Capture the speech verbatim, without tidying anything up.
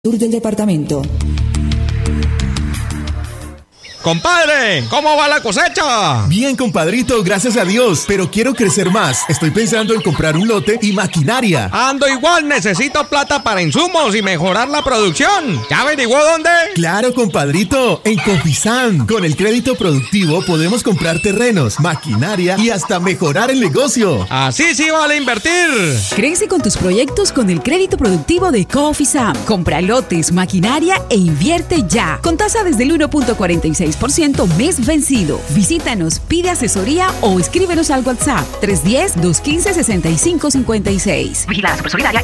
sur del departamento. ¡Compadre! ¿Cómo va la cosecha? Bien, compadrito, gracias a Dios. Pero quiero crecer más. Estoy pensando en comprar un lote y maquinaria. Ando igual, necesito plata para insumos y mejorar la producción. ¿Ya averiguó dónde? Claro, compadrito, en Cofisan. Con el crédito productivo podemos comprar terrenos, maquinaria y hasta mejorar el negocio. Así sí vale invertir. Crece con tus proyectos con el crédito productivo de Cofisan. Compra lotes, maquinaria e invierte ya. Con tasa desde el uno punto cuarenta y seis por ciento mes vencido. Visítanos, pide asesoría o escríbenos al WhatsApp tres uno cero, dos uno cinco, seis cinco cinco seis. Vigilada Supersolidaria.